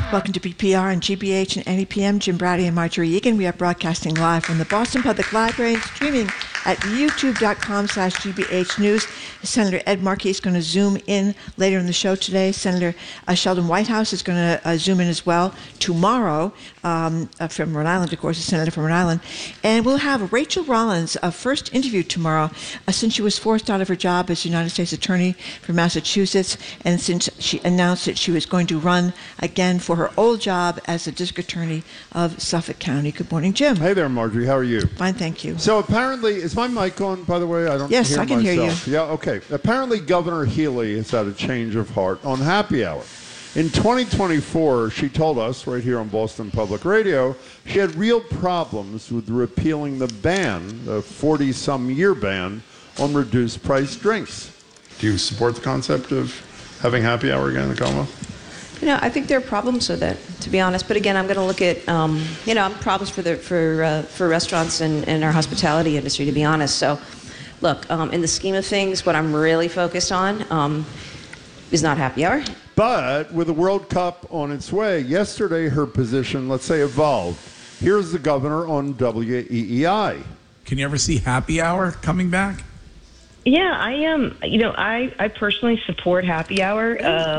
Welcome to BPR and GBH and NEPM. Jim Brady and Marjorie Egan. We are broadcasting live from the Boston Public Library and streaming at youtube.com/GBH News. Senator Ed Markey is going to zoom in later in the show today. Senator Sheldon Whitehouse is going to zoom in as well tomorrow from Rhode Island, of course, a senator from Rhode Island. And we'll have Rachel Rollins' first interview tomorrow since she was forced out of her job as United States Attorney for Massachusetts and since she announced that she was going to run again for her old job as the District Attorney of Suffolk County. Good morning, Jim. Hey there, Marjorie. How are you? Fine, thank you. So apparently, is my mic on, by the way? I don't Yes, hear I can myself. hear you. Yeah, okay. Apparently, Governor Healy has had a change of heart on happy hour. In 2024, she told us right here on Boston Public Radio, she had real problems with repealing the ban, the 40-some-year ban, on reduced-price drinks. Do you support the concept of having happy hour again in the Commonwealth? You know, I think there are problems with it, to be honest. But again, I'm going to look at, problems for restaurants and our hospitality industry, to be honest. So, look, in the scheme of things, what I'm really focused on is not happy hour. But with the World Cup on its way, yesterday her position, let's say, evolved. Here's the governor on WEEI. Can you ever see happy hour coming back? Yeah, I am. I personally support happy hour.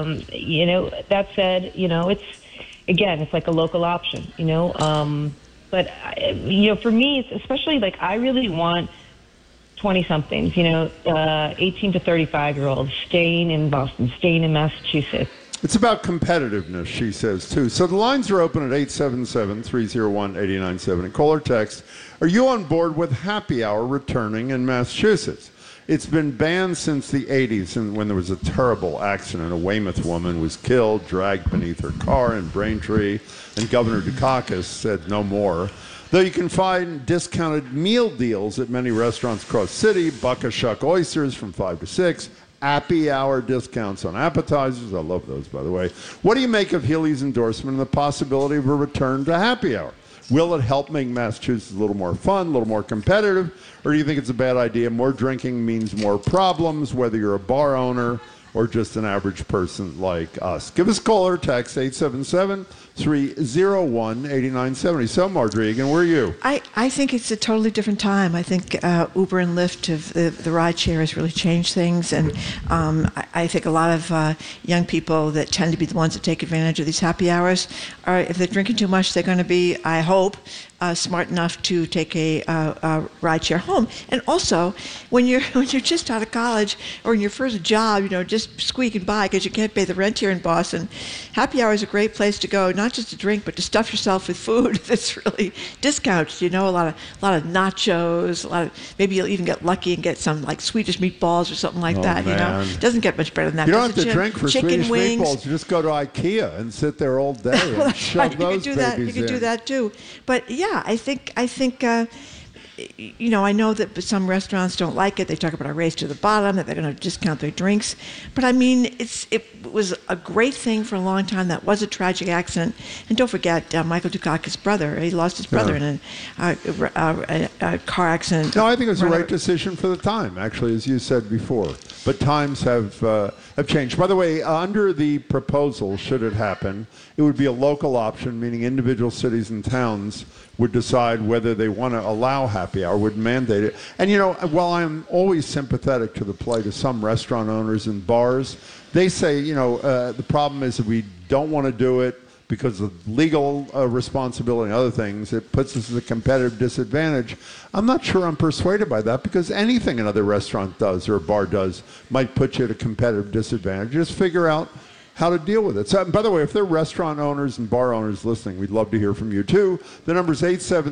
That said, it's like a local option, But, for me, it's especially I really want 20-somethings, 18 to 35-year-olds staying in Boston, staying in Massachusetts. It's about competitiveness, she says, too. So the lines are open at 877-301-8970. Call or text. Are you on board with happy hour returning in Massachusetts? It's been banned since the 80s, and when there was a terrible accident. A Weymouth woman was killed, dragged beneath her car in Braintree, and Governor Dukakis said no more. Though you can find discounted meal deals at many restaurants across the city, buck-a-shuck oysters from 5 to 6, happy hour discounts on appetizers. I love those, by the way. What do you make of Healy's endorsement and the possibility of a return to happy hour? Will it help make Massachusetts a little more fun, a little more competitive, or do you think it's a bad idea? More drinking means more problems, whether you're a bar owner or just an average person like us. Give us a call or text 877-301-8970. So, Marjorie Egan, where are you? I think it's a totally different time. I think Uber and Lyft, the ride share has really changed things. And I think a lot of young people that tend to be the ones that take advantage of these happy hours are, if they're drinking too much, they're going to be, I hope, smart enough to take a ride share home. And also, when you're just out of college or in your first job, just squeaking by because you can't pay the rent here in Boston, happy hour is a great place to go, not just to drink, but to stuff yourself with food that's really discounted. A lot of nachos, maybe you'll even get lucky and get some Swedish meatballs or something like that. Man. It doesn't get much better than that. You don't have to drink for chicken Swedish wings. meatballs. You just go to IKEA and sit there all day and Well, shove those you can do that. babies You can do in. that too. But yeah, I think I know that some restaurants don't like it. They talk about a race to the bottom, that they're going to discount their drinks. But I mean, it was a great thing for a long time. That was a tragic accident. And don't forget, Michael Dukakis' brother. He lost his brother in a car accident. No, I think it was the right decision for the time, actually, as you said before. But times have changed. By the way, under the proposal, should it happen, it would be a local option, meaning individual cities and towns would decide whether they want to allow happy hour, would mandate it. And, while I'm always sympathetic to the plight of some restaurant owners and bars, they say, the problem is that we don't want to do it because of legal responsibility and other things. It puts us at a competitive disadvantage. I'm not sure I'm persuaded by that, because anything another restaurant does or a bar does might put you at a competitive disadvantage. Just figure out how to deal with it. So, by the way, if there are restaurant owners and bar owners listening, we'd love to hear from you too. The number is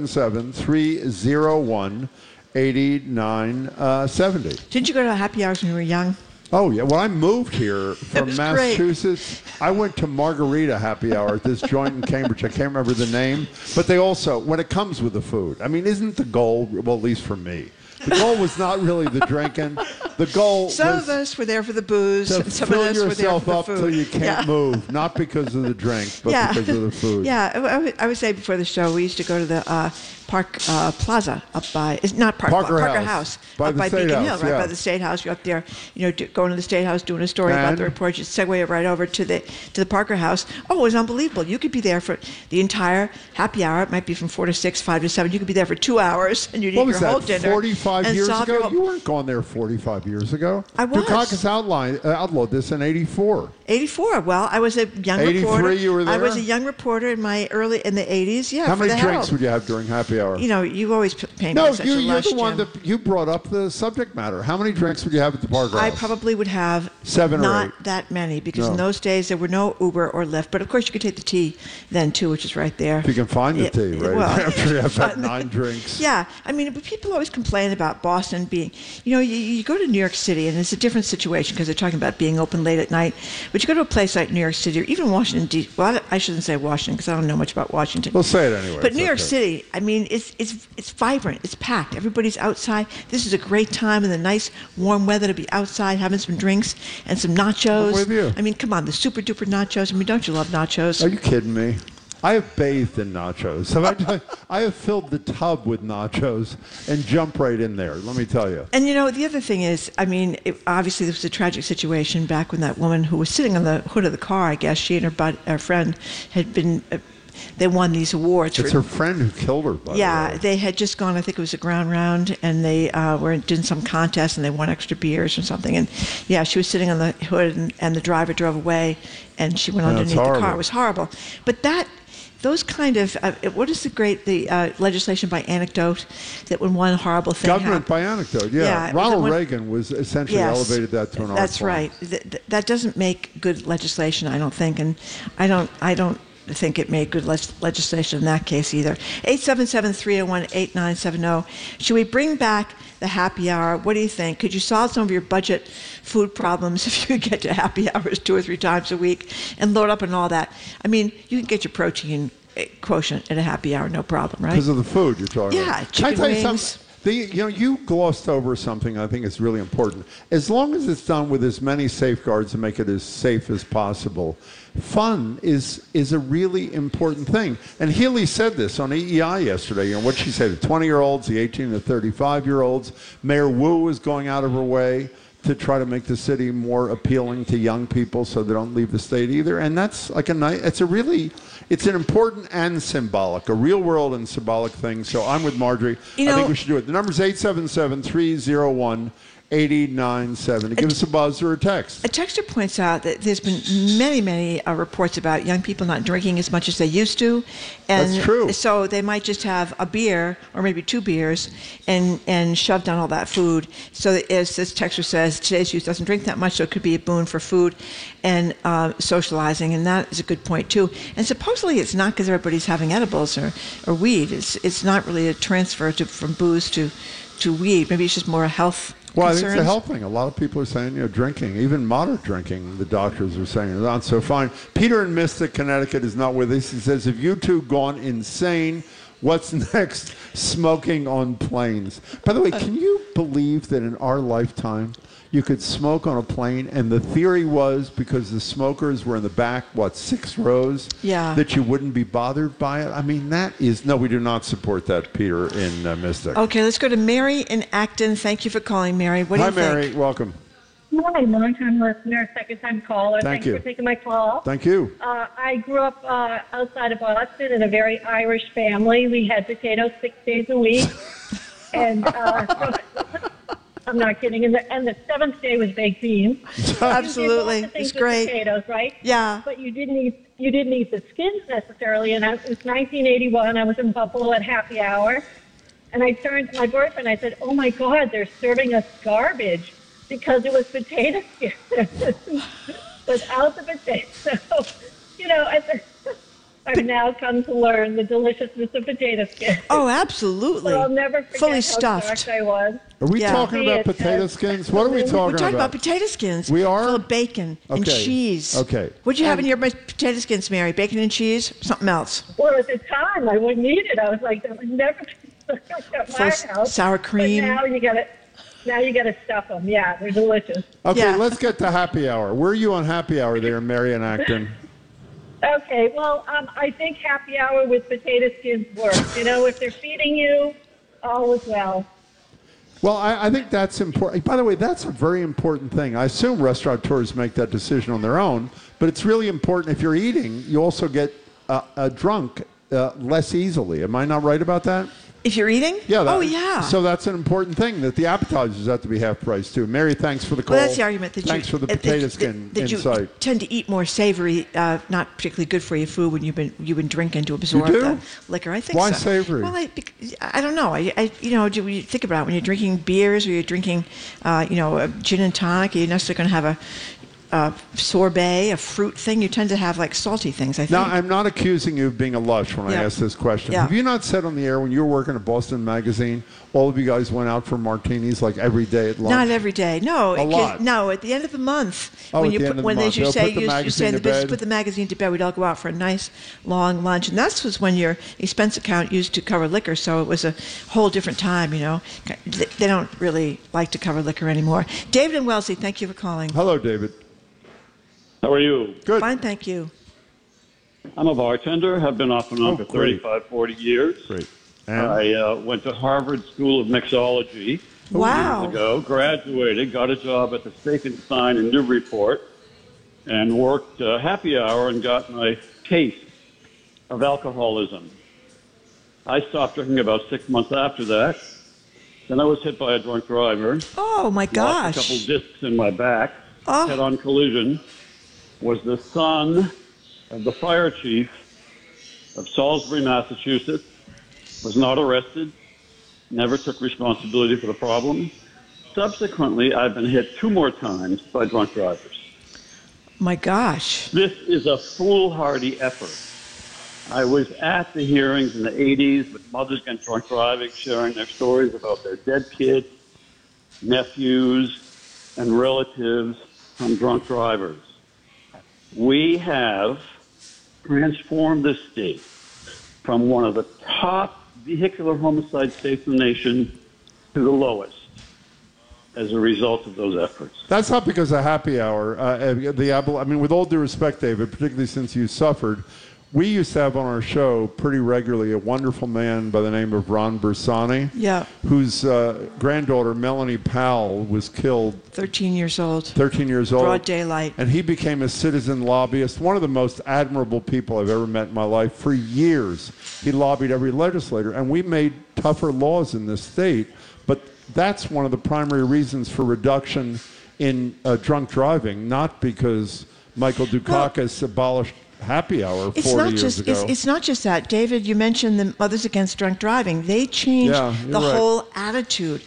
877-301-8970. Didn't you go to happy hours when you were young? Oh, yeah. Well, I moved here from Massachusetts. Great. I went to Margarita happy hour at this joint in Cambridge. I can't remember the name. But they also, when it comes with the food, I mean, isn't the goal, well, at least for me, the goal was not really the drinking. The goal Some was of us were there for the booze, to and some of fill us were there yourself for the up food. till you can't Yeah. move, not because of the drink, but Yeah. because of the food. Yeah, I would say before the show, we used to go to the Park Plaza up by, it's not Parker Parker House. House, By up the by State Beacon House, Hill, right yeah. by the State House. You're up there, going to the State House, doing a story about And? the report. You segue it right over to the Parker House. Oh, it was unbelievable. You could be there for the entire happy hour. It might be from 4 to 6, 5 to 7. You could be there for 2 hours, and you'd What eat was your whole that, dinner. 45 and years solve your ago? whole- You weren't going there 45 years ago. I was. Dukakis outlawed this in 84. 84. Well, I was a young 83, reporter. you were I was there? a young reporter in the 80s. Yeah. How for many the drinks Herald. would you have during happy hour? You always paint me No, as such a you're lush, the one Jim. that you brought up the subject matter. How many drinks would you have at the Parker I House? probably would have 7 or not 8. that many because No. in those days there were no Uber or Lyft. But of course you could take the T then too, which is right there. If you can find the Yeah, tea, right? well, After you have had 9 drinks. Yeah, I mean, but people always complain about Boston being, you go to New York City and it's a different situation because they're talking about being open late at night. But you go to a place like New York City or even Washington, D.C. Well, I shouldn't say Washington because I don't know much about Washington. Well, say it anyway. But It's New York okay. City, I mean, it's vibrant. It's packed. Everybody's outside. This is a great time in the nice warm weather to be outside having some drinks and some nachos. I'm with you. I mean, come on, the super duper nachos. I mean, don't you love nachos? Are you kidding me? I have bathed in nachos. I have filled the tub with nachos and jumped right in there, let me tell you. And the other thing is, I mean, obviously this was a tragic situation back when that woman who was sitting on the hood of the car, I guess she and her friend had been, they won these awards. It's her friend who killed her, by the Yeah, way. they had just gone, I think it was a ground round, and they were doing some contest and they won extra beers or something. And yeah, she was sitting on the hood and the driver drove away and she went Yeah, it's underneath the car. horrible. It was horrible. But those kind of, what is the legislation by anecdote that when one horrible thing Government happened? by anecdote, yeah. Yeah, Ronald when- Reagan was essentially Yes, elevated that to an art That's form. right. That doesn't make good legislation, I don't think, and I don't think it made good legislation in that case either. 877-301-8970. Should we bring back the happy hour? What do you think? Could you solve some of your budget food problems if you get to happy hours 2 or 3 times a week and load up on all that? I mean, you can get your protein quotient at a happy hour, no problem, right? Because of the food you're talking Yeah, about. chicken Can I tell you wings. something? You glossed over something I think is really important. As long as it's done with as many safeguards to make it as safe as possible, fun is a really important thing. And Healy said this on EEI yesterday. What she said, the 20-year-olds, the 18 to 35-year-olds. Mayor Wu is going out of her way to try to make the city more appealing to young people so they don't leave the state either. And that's like it's an important and symbolic, a real world and symbolic thing. So I'm with Marjorie. I think we should do it. The number's 877-301-8097. Give us a buzz or a text. A texter points out that there's been many reports about young people not drinking as much as they used to. And That's true. So they might just have a beer or maybe 2 beers and shove down all that food. So that, as this texter says, today's youth doesn't drink that much, so it could be a boon for food and socializing. And that is a good point, too. And supposedly it's not because everybody's having edibles or weed. It's not really a transfer from booze to weed. Maybe it's just more a health Well, concerns. I think it's a health thing. A lot of people are saying, drinking, even moderate drinking, the doctors are saying is not so fine. Peter in Mystic, Connecticut is not with us. He says, have you two gone insane? What's next? Smoking on planes. By the way, can you believe that in our lifetime you could smoke on a plane? And the theory was because the smokers were in the back, 6 rows? Yeah. That you wouldn't be bothered by it? I mean, no, we do not support that, Peter in Mystic. Okay, let's go to Mary in Acton. Thank you for calling, Mary. What do Hi, you think? Mary. Welcome. Hi, long-time listener, second-time caller. Thank Thanks you. for taking my call. Thank you. I grew up outside of Boston in a very Irish family. We had potatoes 6 days a week. And I'm not kidding. And the 7th day was baked beans. Absolutely. You did lots of things It's great. with potatoes, right? Yeah. But you didn't eat the skins necessarily. And it was 1981. I was in Buffalo at happy hour. And I turned to my boyfriend. I said, oh, my God, they're serving us garbage because it was potato skins without the potato. So, I've now come to learn the deliciousness of potato skins. Oh, absolutely. So I'll never forget Fully how stuffed. shocked I was. Are we Yeah. talking about Yes, potato yes. skins? What are we We're talking We're talking about potato skins. We are? Full of bacon and Okay. cheese. Okay. What'd you have in your potato skins, Mary? Bacon and cheese? Something else? Well, at the time, I wouldn't eat it. I was like, that would never at my First house. sour cream. But now you got it. Now you got to stuff them. Yeah, they're delicious. Okay, Yeah. let's get to happy hour. Where are you on happy hour there, Marion Acton? Okay, well, I think happy hour with potato skins works. You know, if they're feeding you, all is well. Well, I think that's important. By the way, that's a very important thing. I assume restaurateurs make that decision on their own, but it's really important. If you're eating, you also get drunk less easily. Am I not right about that? If you're eating? Yeah. Oh, yeah. So that's an important thing, that the appetizers have to be half price too. Mary, thanks for the call. Well, that's the argument that thanks you, for the potato skin that insight. you tend to eat more savory, not particularly good for you food when you've been drinking to absorb do? the liquor. I think Why so. savory? Well, I don't know. Do you think about it, when you're drinking beers or you're drinking, a gin and tonic, you're necessarily going to have a sorbet, a fruit thing. You tend to have like salty things, I think. Now, I'm not accusing you of being a lush when I Yeah. ask this question. Yeah. Have you not said on the air when you were working at Boston Magazine, all of you guys went out for martinis like every day at lunch? Not every day. No. A lot. No, at the end of the month. Oh, when at you the put, end of the when month. as you They'll say, put the you magazine say in the to business, bed. put the magazine to bed. We'd all go out for a nice long lunch, and that was when your expense account used to cover liquor. So it was a whole different time. They don't really like to cover liquor anymore. David and Wellesley, thank you for calling. Hello, David. How are you? Good. Fine, thank you. I'm a bartender. Have been off and on for great. 35, 40 years. Great. And I went to Harvard School of Mixology Wow. years ago, graduated, got a job at the Steak and Stein in Newburyport, and worked happy hour and got my taste of alcoholism. I stopped drinking about 6 months after that. Then I was hit by a drunk driver. Oh my Lost gosh. a couple discs in my back. Oh. Head-on collision. Was the son of the fire chief of Salisbury, Massachusetts. Was not arrested. Never took responsibility for the problem. Subsequently, I've been hit 2 more times by drunk drivers. My gosh. This is a foolhardy effort. I was at the hearings in the 80s with mothers against drunk driving, sharing their stories about their dead kids, nephews, and relatives from drunk drivers. We have transformed this state from one of the top vehicular homicide states in the nation to the lowest as a result of those efforts. that's not because of happy hour. With all due respect, David, particularly since you suffered, we used to have on our show pretty regularly a wonderful man by the name of Ron Bersani, Yeah. whose granddaughter, Melanie Powell, was killed 13 years old. 13 years old. Broad daylight. And he became a citizen lobbyist, one of the most admirable people I've ever met in my life. For years, he lobbied every legislator, and we made tougher laws in this state. But that's one of the primary reasons for reduction in drunk driving, not because Michael Dukakis abolished happy hour 40 years ago. It's not just that. David, you mentioned the Mothers Against Drunk Driving. They changed Yeah, you're the right. whole attitude.